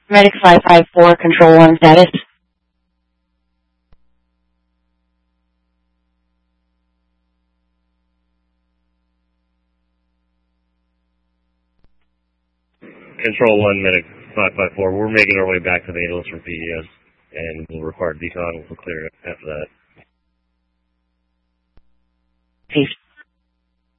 Medic 554, Control 1 status. Control 1, Medic 554. We're making our way back to the ambulance from PES, and we'll require decon. We'll clear it after that. Peace.